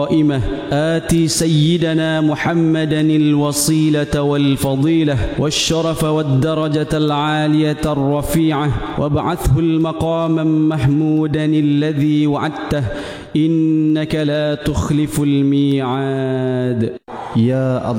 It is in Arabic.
قائمة آتي سيدنا محمدا الوسيلة والفضيلة والشرف والدرجة العالية الرفيعة وابعثه المقاما محمودا الذي وعدته إنك لا تخلف الميعاد. يا الله.